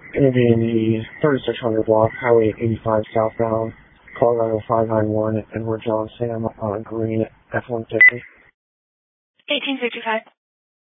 Going to be in the 3600 block, Highway 85 southbound, Colorado 591, Edward John Sam, green F-150. 1855.